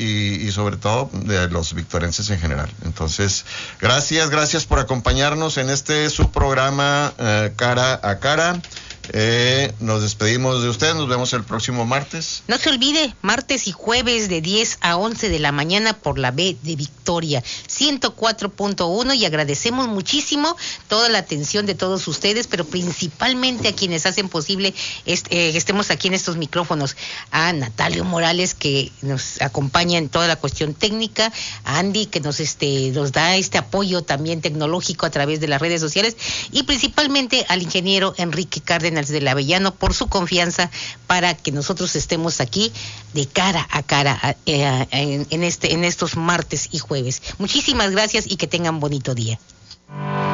y sobre todo de los victorenses en general. Entonces, gracias por acompañarnos en este subprograma Cara a Cara. Nos despedimos de ustedes, nos vemos el próximo martes. No se olvide, martes y jueves de 10 a 11 de la mañana por la B de Victoria 104.1, y agradecemos muchísimo toda la atención de todos ustedes, pero principalmente a quienes hacen posible estemos aquí en estos micrófonos, a Natalio Morales, que nos acompaña en toda la cuestión técnica, a Andy, que nos da este apoyo también tecnológico a través de las redes sociales, y principalmente al ingeniero Enrique Cárdenas del Avellano por su confianza para que nosotros estemos aquí de cara a cara en estos martes y jueves. Muchísimas gracias y que tengan bonito día.